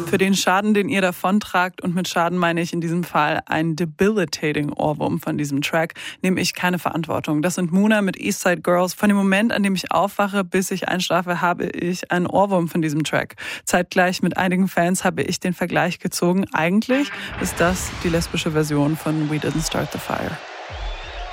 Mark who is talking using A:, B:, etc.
A: Für den Schaden, den ihr davontragt, und mit Schaden meine ich in diesem Fall ein debilitating Ohrwurm von diesem Track, nehme ich keine Verantwortung. Das sind Muna mit Eastside Girls. Von dem Moment, an dem ich aufwache, bis ich einschlafe, habe ich einen Ohrwurm von diesem Track. Zeitgleich mit einigen Fans habe ich den Vergleich gezogen. Eigentlich ist das die lesbische Version von We Didn't Start the Fire.